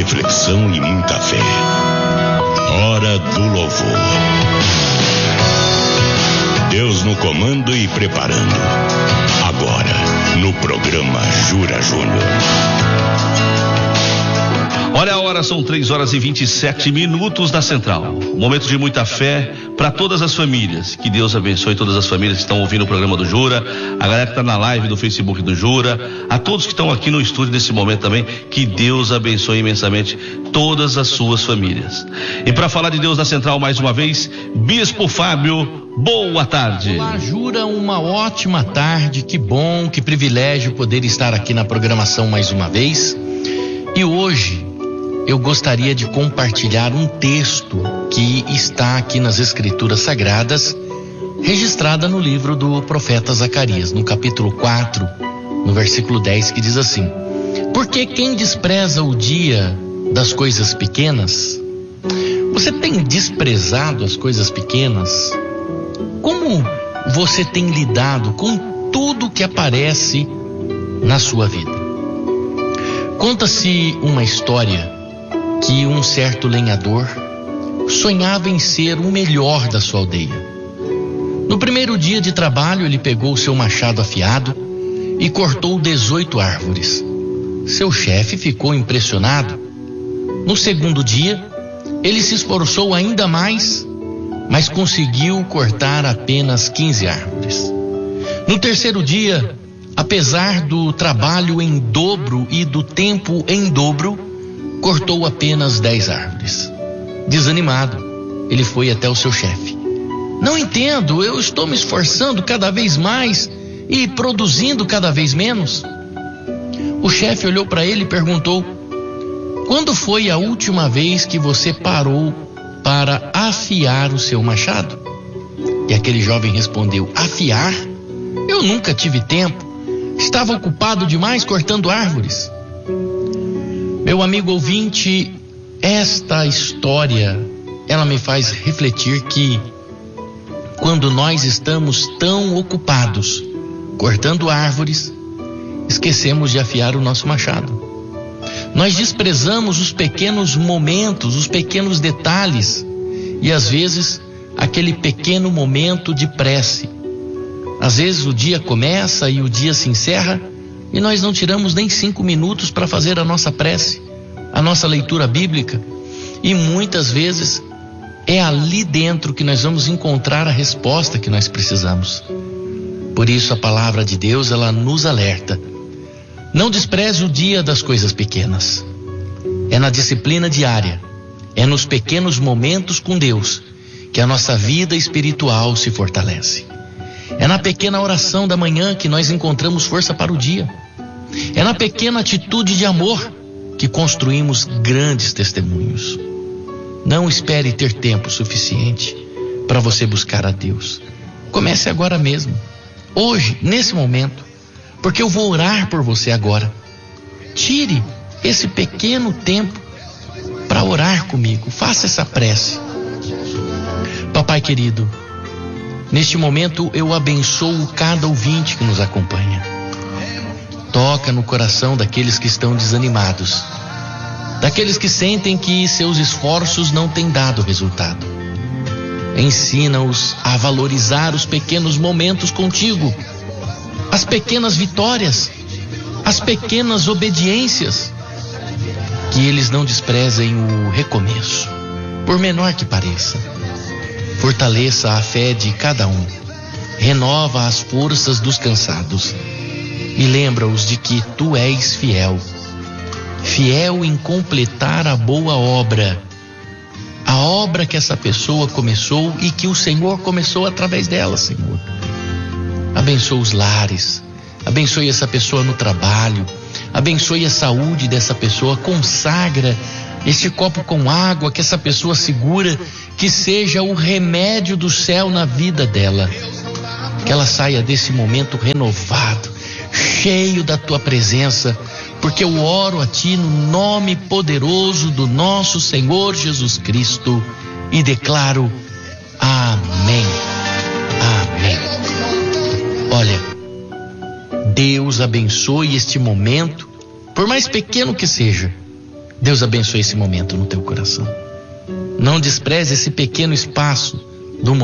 reflexão e muita fé. Hora do louvor. Deus no comando e preparando. Agora, no programa Jura Júnior. Olha a hora, são 3h27 na Central. Momento de muita fé para todas as famílias. Que Deus abençoe todas as famílias que estão ouvindo o programa do Jura, a galera que está na live do Facebook do Jura, a todos que estão aqui no estúdio nesse momento também. Que Deus abençoe imensamente todas as suas famílias. E para falar de Deus na Central mais uma vez, Bispo Fábio, boa tarde. Olá, Jura, uma ótima tarde. Que bom, que privilégio poder estar aqui na programação mais uma vez. E hoje eu gostaria de compartilhar um texto que está aqui nas Escrituras Sagradas, registrada no livro do profeta Zacarias, no capítulo 4, no versículo 10, que diz assim: porque quem despreza o dia das coisas pequenas, você tem desprezado as coisas pequenas? Como você tem lidado com tudo que aparece na sua vida? Conta-se uma história que um certo lenhador sonhava em ser o melhor da sua aldeia. No primeiro dia de trabalho, ele pegou o seu machado afiado e cortou 18 árvores. Seu chefe ficou impressionado. No segundo dia, ele se esforçou ainda mais, mas conseguiu cortar apenas 15 árvores. No terceiro dia, apesar do trabalho em dobro e do tempo em dobro, cortou apenas 10 árvores. Desanimado, ele foi até o seu chefe. Não entendo, eu estou me esforçando cada vez mais e produzindo cada vez menos. O chefe olhou para ele e perguntou: quando foi a última vez que você parou para afiar o seu machado? E aquele jovem respondeu: afiar? Eu nunca tive tempo. Estava ocupado demais cortando árvores. Meu amigo ouvinte, esta história, ela me faz refletir que quando nós estamos tão ocupados cortando árvores, esquecemos de afiar o nosso machado. Nós desprezamos os pequenos momentos, os pequenos detalhes e às vezes aquele pequeno momento de prece. Às vezes o dia começa e o dia se encerra e nós não tiramos nem 5 minutos para fazer a nossa prece, a nossa leitura bíblica. E muitas vezes é ali dentro que nós vamos encontrar a resposta que nós precisamos. Por isso a palavra de Deus, ela nos alerta: não despreze o dia das coisas pequenas. É na disciplina diária, é nos pequenos momentos com Deus que a nossa vida espiritual se fortalece. É na pequena oração da manhã que nós encontramos força para o dia. É na pequena atitude de amor que construímos grandes testemunhos. Não espere ter tempo suficiente para você buscar a Deus. Comece agora mesmo, hoje, nesse momento, porque eu vou orar por você agora. Tire esse pequeno tempo para orar comigo. Faça essa prece. Papai querido, neste momento eu abençoo cada ouvinte que nos acompanha. Toca no coração daqueles que estão desanimados, daqueles que sentem que seus esforços não têm dado resultado. Ensina-os a valorizar os pequenos momentos contigo, as pequenas vitórias, as pequenas obediências. Que eles não desprezem o recomeço, por menor que pareça. Fortaleça a fé de cada um, renova as forças dos cansados e lembra-os de que tu és fiel, fiel em completar a boa obra, a obra que essa pessoa começou e que o Senhor começou através dela, Senhor. Abençoa os lares, abençoe essa pessoa no trabalho, abençoe a saúde dessa pessoa, consagra este copo com água que essa pessoa segura, que seja o remédio do céu na vida dela, que ela saia desse momento renovado, cheio da tua presença, porque eu oro a ti no nome poderoso do nosso Senhor Jesus Cristo e declaro amém, amém. Olha, Deus abençoe este momento, por mais pequeno que seja, Deus abençoe esse momento no teu coração. Não despreze esse pequeno espaço do momento